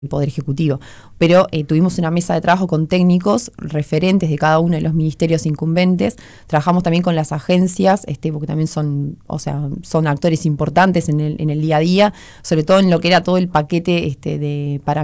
Poder Ejecutivo, pero tuvimos una mesa de trabajo con técnicos referentes de cada uno de los ministerios incumbentes. Trabajamos también con las agencias, porque también son, o sea, son actores importantes en el día a día, sobre todo en lo que era todo el paquete para